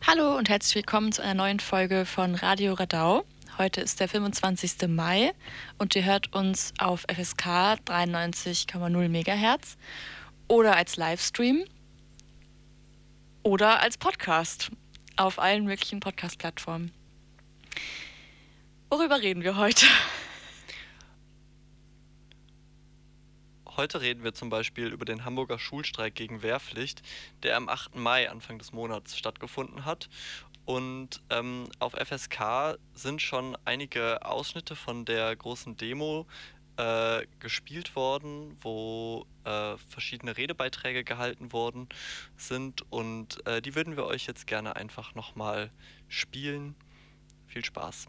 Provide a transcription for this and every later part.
Hallo und herzlich willkommen zu einer neuen Folge von Radio Radau. Heute ist der 25. Mai und ihr hört uns auf FSK 93,0 MHz oder als Livestream oder als Podcast auf allen möglichen Podcast-Plattformen. Worüber reden wir heute? Heute reden wir zum Beispiel über den Hamburger Schulstreik gegen Wehrpflicht, der am 8. Mai, Anfang des Monats, stattgefunden hat. Und auf FSK sind schon einige Ausschnitte von der großen Demo gespielt worden, wo verschiedene Redebeiträge gehalten worden sind. Und die würden wir euch jetzt gerne einfach nochmal spielen. Viel Spaß.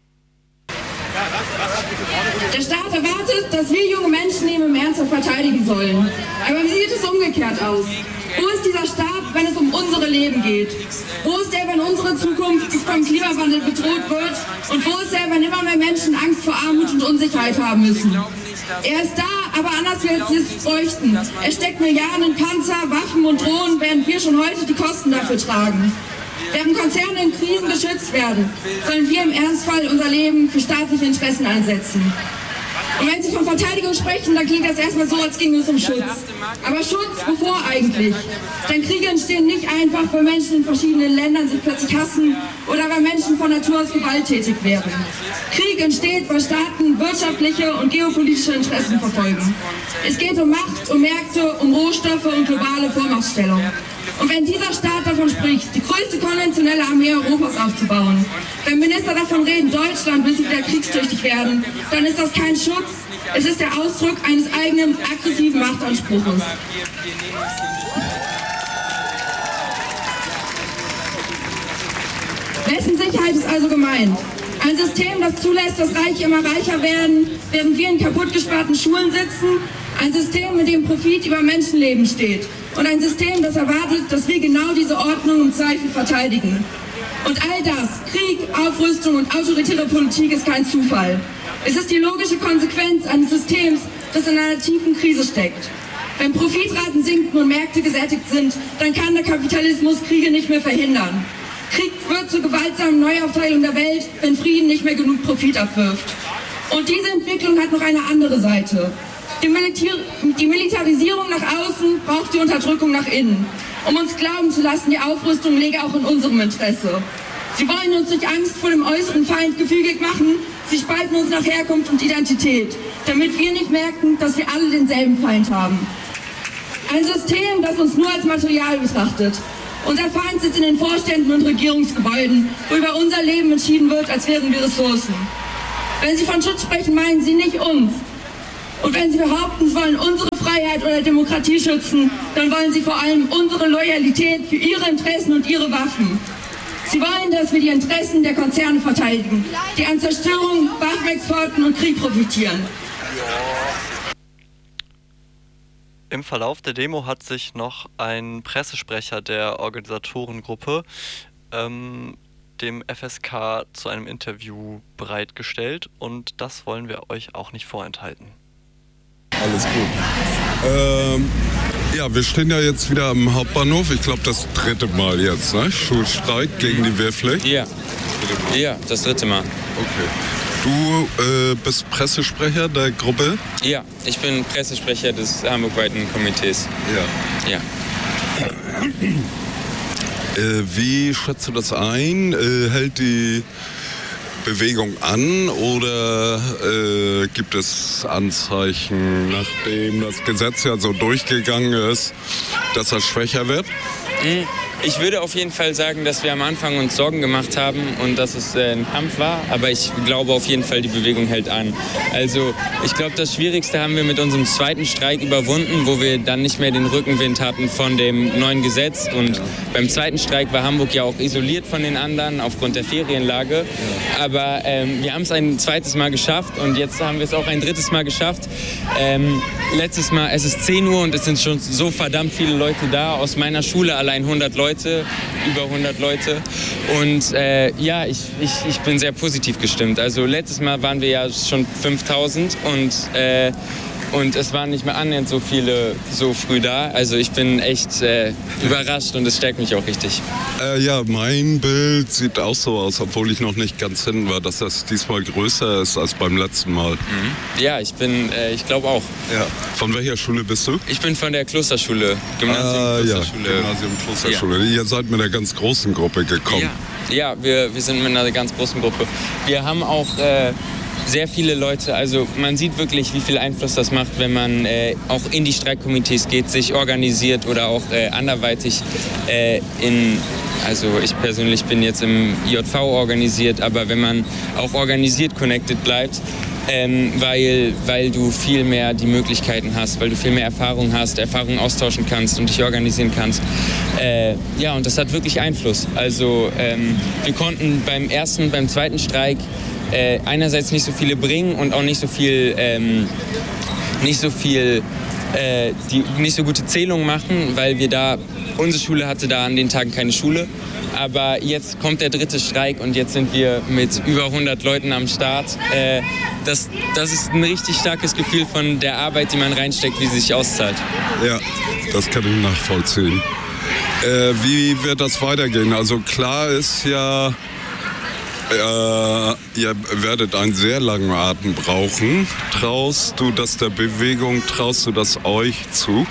Der Staat erwartet, dass wir junge Menschen ihn im Ernst verteidigen sollen. Aber wie sieht es umgekehrt aus? Wo ist dieser Staat, wenn es um unsere Leben geht? Wo ist er, wenn unsere Zukunft vom Klimawandel bedroht wird? Und wo ist er, wenn immer mehr Menschen Angst vor Armut und Unsicherheit haben müssen? Er ist da, aber anders als wir es bräuchten. Er steckt Milliarden in Panzer, Waffen und Drohnen, während wir schon heute die Kosten dafür tragen. Während Konzerne in Krisen geschützt werden, sollen wir im Ernstfall unser Leben für staatliche Interessen einsetzen. Und wenn Sie von Verteidigung sprechen, dann klingt das erstmal so, als ginge es um Schutz. Aber Schutz, wovor eigentlich? Denn Kriege entstehen nicht einfach, weil Menschen in verschiedenen Ländern sich plötzlich hassen oder weil Menschen von Natur aus gewalttätig wären. Krieg entsteht, weil Staaten wirtschaftliche und geopolitische Interessen verfolgen. Es geht um Macht, um Märkte, um Rohstoffe und globale Vormachtstellung. Und wenn dieser Staat davon spricht, die größte konventionelle Armee Europas aufzubauen, wenn Minister davon reden, Deutschland müsse wieder kriegstüchtig werden, dann ist das kein Schutz, es ist der Ausdruck eines eigenen aggressiven Machtanspruches. Wessen Sicherheit ist also gemeint? Ein System, das zulässt, dass Reiche immer reicher werden, während wir in kaputtgesparten Schulen sitzen. Ein System, in dem Profit über Menschenleben steht. Und ein System, das erwartet, dass wir genau diese Ordnung im Zweifel verteidigen. Und all das, Krieg, Aufrüstung und autoritäre Politik, ist kein Zufall. Es ist die logische Konsequenz eines Systems, das in einer tiefen Krise steckt. Wenn Profitraten sinken und Märkte gesättigt sind, dann kann der Kapitalismus Kriege nicht mehr verhindern. Krieg wird zur gewaltsamen Neuaufteilung der Welt, wenn Frieden nicht mehr genug Profit abwirft. Und diese Entwicklung hat noch eine andere Seite. Die Militarisierung nach außen braucht die Unterdrückung nach innen, um uns glauben zu lassen, die Aufrüstung läge auch in unserem Interesse. Sie wollen uns durch Angst vor dem äußeren Feind gefügig machen, sie spalten uns nach Herkunft und Identität, damit wir nicht merken, dass wir alle denselben Feind haben. Ein System, das uns nur als Material betrachtet. Unser Feind sitzt in den Vorständen und Regierungsgebäuden, wo über unser Leben entschieden wird, als wären wir Ressourcen. Wenn Sie von Schutz sprechen, meinen Sie nicht uns. Und wenn Sie behaupten, Sie wollen unsere Freiheit oder Demokratie schützen, dann wollen Sie vor allem unsere Loyalität für Ihre Interessen und Ihre Waffen. Sie wollen, dass wir die Interessen der Konzerne verteidigen, die an Zerstörung, Waffenexporten und Krieg profitieren. Im Verlauf der Demo hat sich noch ein Pressesprecher der Organisatorengruppe dem FSK zu einem Interview bereitgestellt und das wollen wir euch auch nicht vorenthalten. Alles gut. Ja, wir stehen ja jetzt wieder am Hauptbahnhof. Ich glaube, das 3. Mal jetzt, ne? Schulstreik gegen die Wehrpflicht. Ja. Ja, das 3. Mal. Okay. Du bist Pressesprecher der Gruppe? Ja, ich bin Pressesprecher des hamburgweiten Komitees. Ja. Ja. Wie schätzt du das ein? Hält die Bewegung an oder gibt es Anzeichen, nachdem das Gesetz ja so durchgegangen ist, dass das schwächer wird? Ich würde auf jeden Fall sagen, dass wir am Anfang uns Sorgen gemacht haben und dass es ein Kampf war, aber ich glaube auf jeden Fall, die Bewegung hält an. Also ich glaube, das Schwierigste haben wir mit unserem 2. Streik überwunden, wo wir dann nicht mehr den Rückenwind hatten von dem neuen Gesetz und beim 2. Streik war Hamburg ja auch isoliert von den anderen aufgrund der Ferienlage, aber wir haben es ein 2. Mal geschafft und jetzt haben wir es auch ein 3. Mal geschafft. Letztes Mal, es ist 10 Uhr und es sind schon so verdammt viele Leute da, aus meiner Schule allein 100 Leute. Über 100 Leute und ja, ich bin sehr positiv gestimmt. Also letztes Mal waren wir ja schon 5000 und Und es waren nicht mehr annähernd so viele so früh da. Also ich bin echt überrascht und es stärkt mich auch richtig. Ja, mein Bild sieht auch so aus, obwohl ich noch nicht ganz hin war, dass das diesmal größer ist als beim letzten Mal. Ja, ich glaube auch. Ja. Von welcher Schule bist du? Ich bin von der Klosterschule, Gymnasium Klosterschule. Ja, Gymnasium Klosterschule. Ja. Ihr seid mit einer ganz großen Gruppe gekommen. Ja, wir sind mit einer ganz großen Gruppe. Wir haben auch sehr viele Leute, also man sieht wirklich, wie viel Einfluss das macht, wenn man auch in die Streikkomitees geht, sich organisiert oder auch anderweitig also ich persönlich bin jetzt im IJV organisiert, aber wenn man auch organisiert connected bleibt, weil du viel mehr die Möglichkeiten hast, weil du viel mehr Erfahrung hast, Erfahrung austauschen kannst und dich organisieren kannst. Ja, und das hat wirklich Einfluss. Also wir konnten beim zweiten Streik einerseits nicht so viele bringen und auch nicht so gute Zählungen machen, weil unsere Schule hatte da an den Tagen keine Schule. Aber jetzt kommt der dritte Streik und jetzt sind wir mit über 100 Leuten am Start. Das ist ein richtig starkes Gefühl von der Arbeit, die man reinsteckt, wie sie sich auszahlt. Ja, das kann ich nachvollziehen. Wie wird das weitergehen? Also klar ist ja, ihr werdet einen sehr langen Atem brauchen. Traust du das der Bewegung, traust du das euch zu?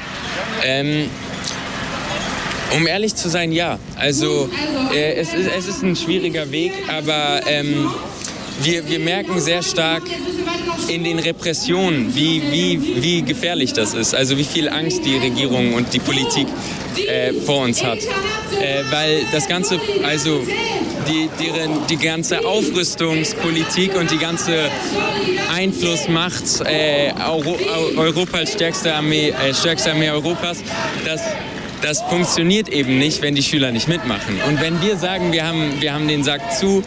Um ehrlich zu sein, ja. Also es ist ein schwieriger Weg, aber wir merken sehr stark in den Repressionen, wie gefährlich das ist. Also wie viel Angst die Regierung und die Politik vor uns hat. Weil das Ganze, also die ganze Aufrüstungspolitik und die ganze Einflussmacht Europa als stärkste Armee Europas, das funktioniert eben nicht, wenn die Schüler nicht mitmachen. Und wenn wir sagen, wir haben den Sack zu,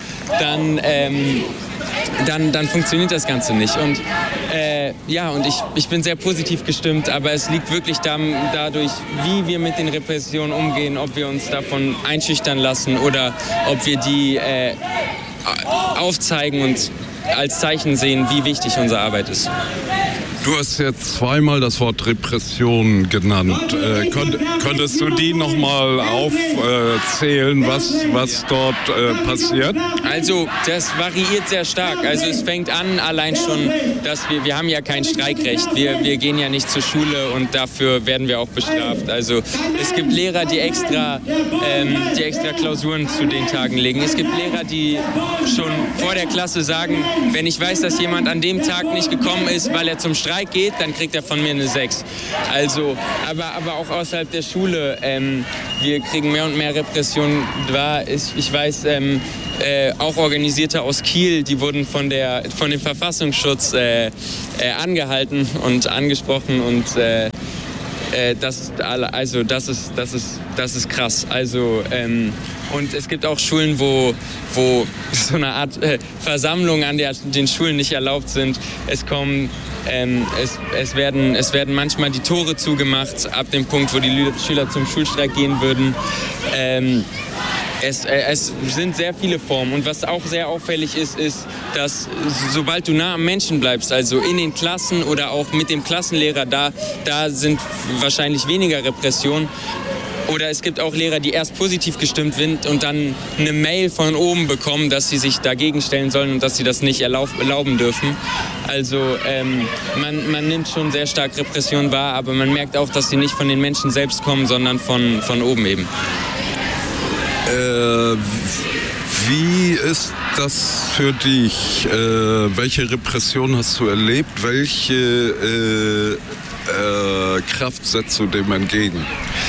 dann funktioniert das Ganze nicht. Und und ich bin sehr positiv gestimmt, aber es liegt wirklich dadurch, wie wir mit den Repressionen umgehen, ob wir uns davon einschüchtern lassen oder ob wir die aufzeigen und als Zeichen sehen, wie wichtig unsere Arbeit ist. Du hast jetzt zweimal das Wort Repression genannt. Könntest du die nochmal aufzählen, was dort passiert? Also das variiert sehr stark. Also es fängt an allein schon, dass wir haben ja kein Streikrecht. Wir gehen ja nicht zur Schule und dafür werden wir auch bestraft. Also es gibt Lehrer, die extra Klausuren zu den Tagen legen. Es gibt Lehrer, die schon vor der Klasse sagen, wenn ich weiß, dass jemand an dem Tag nicht gekommen ist, weil er zum Streik geht, dann kriegt er von mir eine 6. Also, aber auch außerhalb der Schule, wir kriegen mehr und mehr Repressionen. Ich weiß, auch Organisierte aus Kiel, die wurden von dem Verfassungsschutz angehalten und angesprochen und das ist krass. Also und es gibt auch Schulen, wo so eine Art Versammlungen an den Schulen nicht erlaubt sind. Es werden manchmal die Tore zugemacht, ab dem Punkt, wo die Schüler zum Schulstreik gehen würden. Es sind sehr viele Formen. Und was auch sehr auffällig ist, dass sobald du nah am Menschen bleibst, also in den Klassen oder auch mit dem Klassenlehrer, da sind wahrscheinlich weniger Repressionen. Oder es gibt auch Lehrer, die erst positiv gestimmt sind und dann eine Mail von oben bekommen, dass sie sich dagegen stellen sollen und dass sie das nicht erlauben dürfen. Also man nimmt schon sehr stark Repression wahr, aber man merkt auch, dass sie nicht von den Menschen selbst kommen, sondern von oben eben. Wie ist das für dich? Welche Repression hast du erlebt? Welche Kraft setzt du dem entgegen?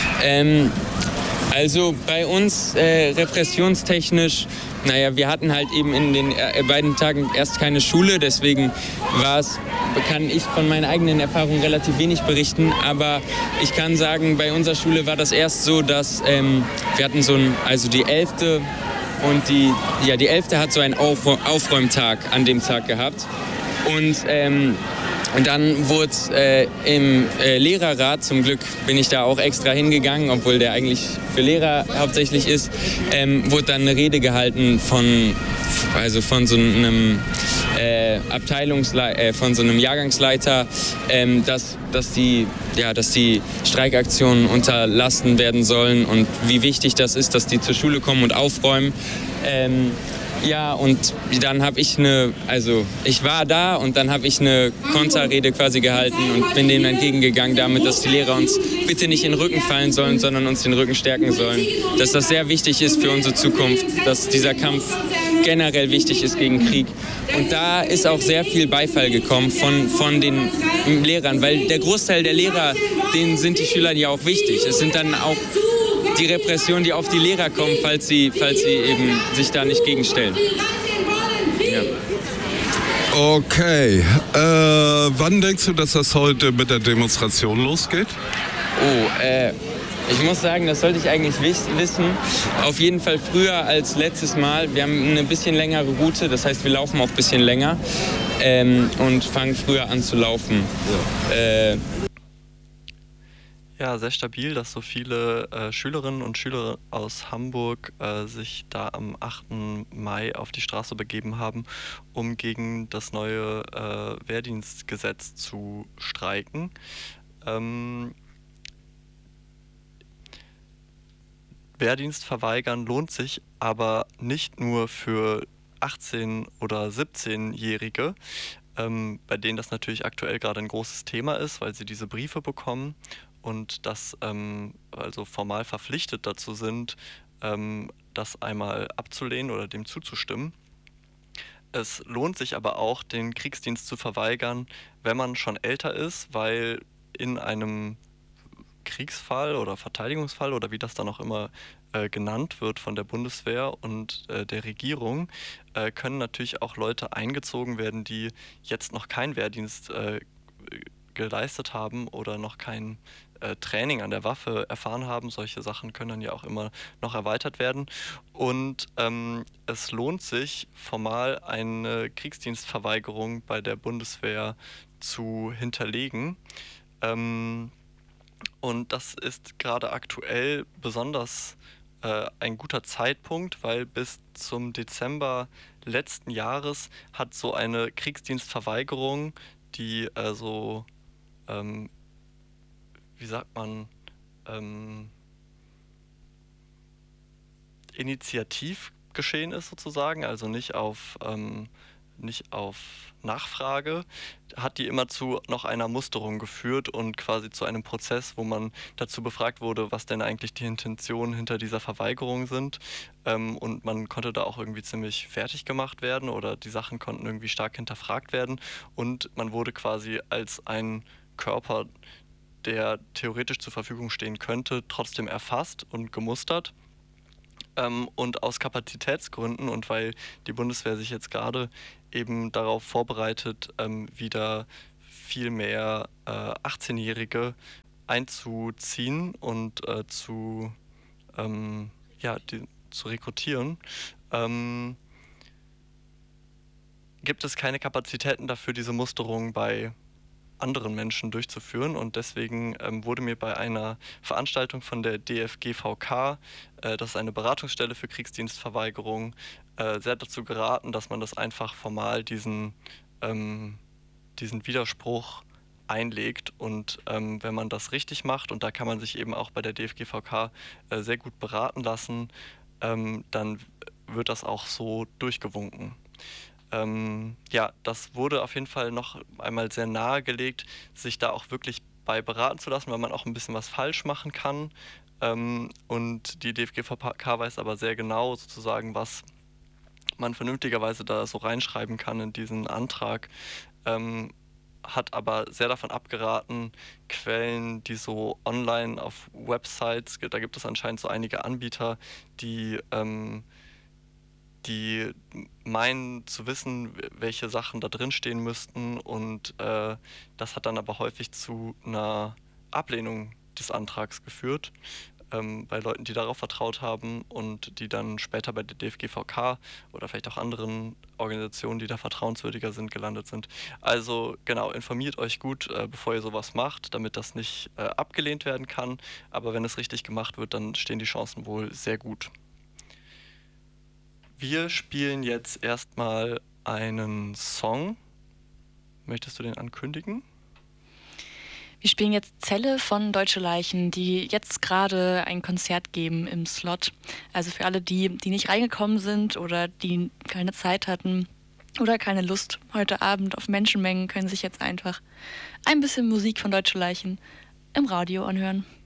Also bei uns repressionstechnisch, wir hatten halt eben in den beiden Tagen erst keine Schule, deswegen kann ich von meinen eigenen Erfahrungen relativ wenig berichten, aber ich kann sagen, bei unserer Schule war das erst so, dass wir hatten die 11. und die 11. hat so einen Aufräumtag an dem Tag gehabt und dann wurde es im Lehrerrat, zum Glück bin ich da auch extra hingegangen, obwohl der eigentlich für Lehrer hauptsächlich ist, wurde dann eine Rede gehalten von so einem von so einem Jahrgangsleiter, dass die Streikaktionen unterlassen werden sollen und wie wichtig das ist, dass die zur Schule kommen und aufräumen. Ja, und dann habe ich ich war da und dann habe ich eine Konterrede quasi gehalten und bin denen entgegengegangen damit, dass die Lehrer uns bitte nicht in den Rücken fallen sollen, sondern uns den Rücken stärken sollen. Dass das sehr wichtig ist für unsere Zukunft, dass dieser Kampf generell wichtig ist gegen Krieg. Und da ist auch sehr viel Beifall gekommen von den Lehrern, weil der Großteil der Lehrer, denen sind die Schüler ja auch wichtig. Es sind dann auch die Repressionen, die auf die Lehrer kommen, falls sie eben sich da nicht gegenstellen. Ja. Okay. Wann denkst du, dass das heute mit der Demonstration losgeht? Ich muss sagen, das sollte ich eigentlich wissen. Auf jeden Fall früher als letztes Mal. Wir haben eine bisschen längere Route, das heißt, wir laufen auch ein bisschen länger und fangen früher an zu laufen. Ja. Ja, sehr stabil, dass so viele Schülerinnen und Schüler aus Hamburg sich da am 8. Mai auf die Straße begeben haben, um gegen das neue Wehrdienstgesetz zu streiken. Wehrdienst verweigern lohnt sich aber nicht nur für 18- oder 17-Jährige, bei denen das natürlich aktuell gerade ein großes Thema ist, weil sie diese Briefe bekommen und das also formal verpflichtet dazu sind, das einmal abzulehnen oder dem zuzustimmen. Es lohnt sich aber auch, den Kriegsdienst zu verweigern, wenn man schon älter ist, weil in einem Kriegsfall oder Verteidigungsfall oder wie das dann auch immer genannt wird von der Bundeswehr und der Regierung, können natürlich auch Leute eingezogen werden, die jetzt noch keinen Wehrdienst geleistet haben oder noch kein Training an der Waffe erfahren haben. Solche Sachen können dann ja auch immer noch erweitert werden. Und es lohnt sich, formal eine Kriegsdienstverweigerung bei der Bundeswehr zu hinterlegen. Und das ist gerade aktuell besonders ein guter Zeitpunkt, weil bis zum Dezember letzten Jahres hat so eine Kriegsdienstverweigerung, die wie sagt man, initiativ geschehen ist sozusagen, also nicht auf Nachfrage, hat die immer zu noch einer Musterung geführt und quasi zu einem Prozess, wo man dazu befragt wurde, was denn eigentlich die Intentionen hinter dieser Verweigerung sind. Und man konnte da auch irgendwie ziemlich fertig gemacht werden oder die Sachen konnten irgendwie stark hinterfragt werden und man wurde quasi als ein Körper, der theoretisch zur Verfügung stehen könnte, trotzdem erfasst und gemustert. Und aus Kapazitätsgründen und weil die Bundeswehr sich jetzt gerade eben darauf vorbereitet, wieder viel mehr 18-Jährige einzuziehen und zu rekrutieren, gibt es keine Kapazitäten dafür, diese Musterung bei anderen Menschen durchzuführen und deswegen wurde mir bei einer Veranstaltung von der DFGVK, das ist eine Beratungsstelle für Kriegsdienstverweigerung, sehr dazu geraten, dass man das einfach formal diesen Widerspruch einlegt und wenn man das richtig macht und da kann man sich eben auch bei der DFGVK sehr gut beraten lassen, dann wird das auch so durchgewunken. Das wurde auf jeden Fall noch einmal sehr nahegelegt, sich da auch wirklich bei beraten zu lassen, weil man auch ein bisschen was falsch machen kann. Und die DFGVK weiß aber sehr genau sozusagen, was man vernünftigerweise da so reinschreiben kann in diesen Antrag. Hat aber sehr davon abgeraten, Quellen, die so online auf Websites, da gibt es anscheinend so einige Anbieter, die meinen zu wissen, welche Sachen da drin stehen müssten und das hat dann aber häufig zu einer Ablehnung des Antrags geführt bei Leuten, die darauf vertraut haben und die dann später bei der DFGVK oder vielleicht auch anderen Organisationen, die da vertrauenswürdiger sind, gelandet sind. Also genau, informiert euch gut, bevor ihr sowas macht, damit das nicht abgelehnt werden kann, aber wenn es richtig gemacht wird, dann stehen die Chancen wohl sehr gut. Wir spielen jetzt erstmal einen Song. Möchtest du den ankündigen? Wir spielen jetzt Zelle von Deutsche Leichen, die jetzt gerade ein Konzert geben im Slot. Also für alle, die nicht reingekommen sind oder die keine Zeit hatten oder keine Lust heute Abend auf Menschenmengen, können sich jetzt einfach ein bisschen Musik von Deutsche Leichen im Radio anhören.